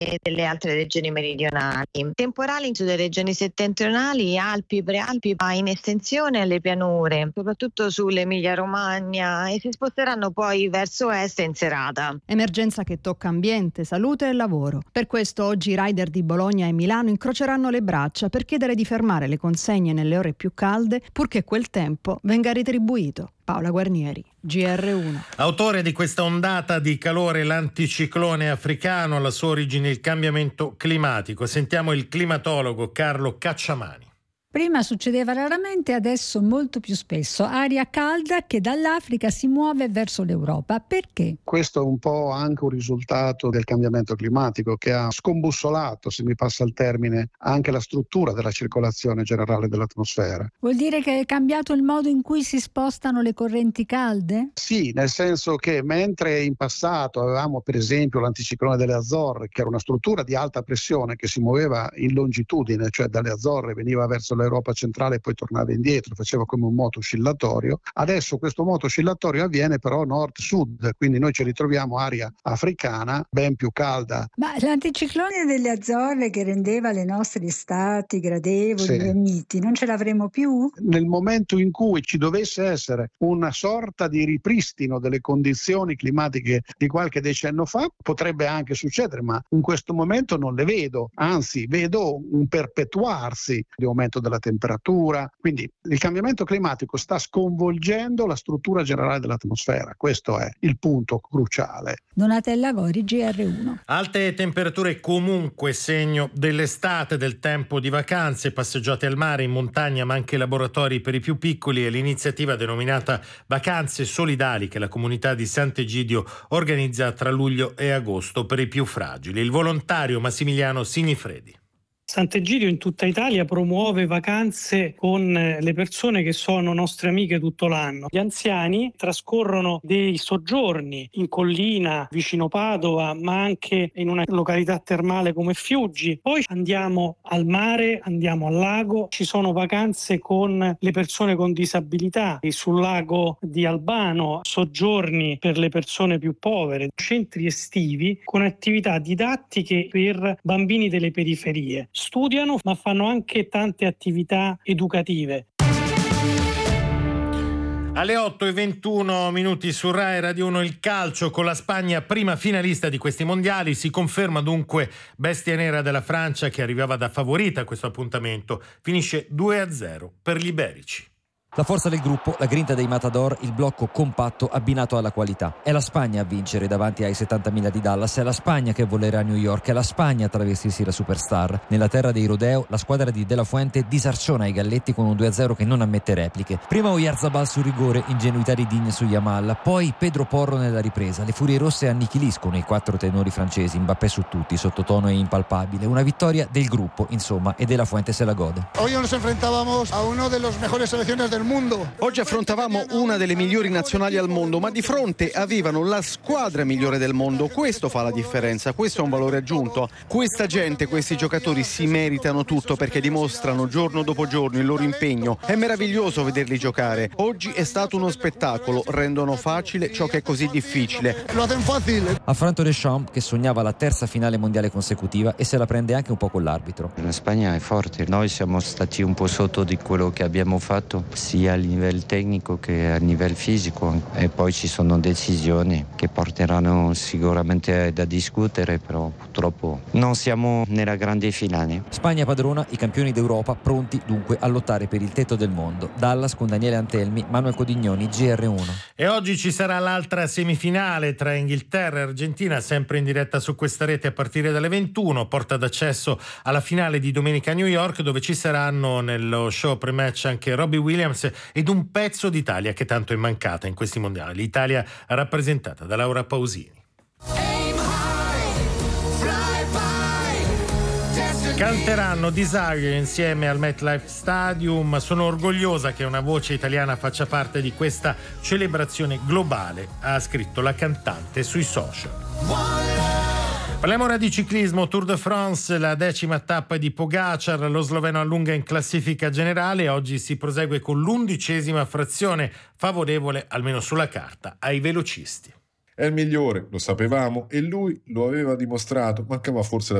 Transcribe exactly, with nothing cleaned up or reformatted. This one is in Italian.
e delle altre regioni meridionali. Temporali sulle regioni settentrionali, Alpi, Prealpi, va in estensione alle pianure, soprattutto sull'Emilia Romagna, e si sposteranno poi verso est in serata. Emergenza che tocca ambiente, salute e lavoro. Per questo oggi i rider di Bologna e Milano incroceranno le braccia per chiedere di fermare le consegne nelle ore più calde, purché quel tempo venga ritribuito. Paola Guarnieri, G R uno. Autore di questa ondata di calore, l'anticiclone africano, alla sua origine il cambiamento climatico. Sentiamo il climatologo Carlo Cacciamani. Prima succedeva raramente, adesso molto più spesso. Aria calda che dall'Africa si muove verso l'Europa. Perché? Questo è un po' anche un risultato del cambiamento climatico che ha scombussolato, se mi passa il termine, anche la struttura della circolazione generale dell'atmosfera. Vuol dire che è cambiato il modo in cui si spostano le correnti calde? Sì, nel senso che mentre in passato avevamo per esempio l'anticiclone delle Azzorre, che era una struttura di alta pressione che si muoveva in longitudine, cioè dalle Azzorre veniva verso l'Europa centrale e poi tornava indietro, faceva come un moto oscillatorio. Adesso questo moto oscillatorio avviene però nord-sud, quindi noi ci ritroviamo aria africana ben più calda. Ma l'anticiclone delle Azzorre che rendeva le nostre estati gradevoli e sì. miti, non ce l'avremo più? Nel momento in cui ci dovesse essere una sorta di ripristino delle condizioni climatiche di qualche decennio fa, potrebbe anche succedere, ma in questo momento non le vedo, anzi vedo un perpetuarsi di aumento della temperatura, quindi il cambiamento climatico sta sconvolgendo la struttura generale dell'atmosfera, questo è il punto cruciale. Donatella Gori, G R uno. Alte temperature comunque segno dell'estate, del tempo di vacanze, passeggiate al mare, in montagna, ma anche laboratori per i più piccoli, e l'iniziativa denominata Vacanze Solidali che la comunità di Sant'Egidio organizza tra luglio e agosto per i più fragili. Il volontario Massimiliano Signifredi. Sant'Egidio in tutta Italia promuove vacanze con le persone che sono nostre amiche tutto l'anno. Gli anziani trascorrono dei soggiorni in collina vicino Padova, ma anche in una località termale come Fiuggi. Poi andiamo al mare, andiamo al lago. Ci sono vacanze con le persone con disabilità sul lago di Albano, soggiorni per le persone più povere, centri estivi con attività didattiche per bambini delle periferie. Studiano, ma fanno anche tante attività educative. Alle otto e ventuno minuti su Rai Radio uno il calcio, con la Spagna prima finalista di questi mondiali. Si conferma dunque bestia nera della Francia, che arrivava da favorita a questo appuntamento. Finisce due a zero per gli iberici. La forza del gruppo, la grinta dei Matador, il blocco compatto abbinato alla qualità. È la Spagna a vincere davanti ai settantamila di Dallas, è la Spagna che volerà a New York, è la Spagna a travestirsi la superstar. Nella terra dei Rodeo, la squadra di De La Fuente disarciona i galletti con un due a zero che non ammette repliche. Prima Oyarzabal sul rigore, ingenuità di Digne su Yamal, poi Pedro Porro nella ripresa. Le furie rosse annichiliscono i quattro tenori francesi, Mbappé su tutti, sottotono e impalpabile. Una vittoria del gruppo, insomma, e De La Fuente se la gode. Hoy nos enfrentábamos a uno de los mejores selecciones del mondo. Oggi affrontavamo una delle migliori nazionali al mondo, ma di fronte avevano la squadra migliore del mondo. Questo fa la differenza, questo è un valore aggiunto. Questa gente, questi giocatori si meritano tutto perché dimostrano giorno dopo giorno il loro impegno. È meraviglioso vederli giocare. Oggi è stato uno spettacolo, rendono facile ciò che è così difficile. Lo hacen facile. Affronto Deschamps, che sognava la terza finale mondiale consecutiva e se la prende anche un po' con l'arbitro. La Spagna è forte, noi siamo stati un po' sotto di quello che abbiamo fatto, sia a livello tecnico che a livello fisico, e poi ci sono decisioni che porteranno sicuramente da discutere, però purtroppo non siamo nella grande finale. Spagna padrona, i campioni d'Europa pronti dunque a lottare per il tetto del mondo. Dallas con Daniele Antelmi, Manuel Codignoni, G R uno. E oggi ci sarà l'altra semifinale tra Inghilterra e Argentina, sempre in diretta su questa rete a partire dalle ventuno, porta d'accesso alla finale di domenica a New York, dove ci saranno nello show pre-match anche Robbie Williams ed un pezzo d'Italia che tanto è mancata in questi mondiali, l'Italia rappresentata da Laura Pausini. Canteranno Desire insieme al MetLife Stadium. Sono orgogliosa che una voce italiana faccia parte di questa celebrazione globale, ha scritto la cantante sui social. Parliamo ora di ciclismo. Tour de France, la decima tappa di Pogacar, lo sloveno allunga in classifica generale. Oggi si prosegue con l'undicesima frazione, favorevole, almeno sulla carta, ai velocisti. È il migliore, lo sapevamo, e lui lo aveva dimostrato, mancava forse la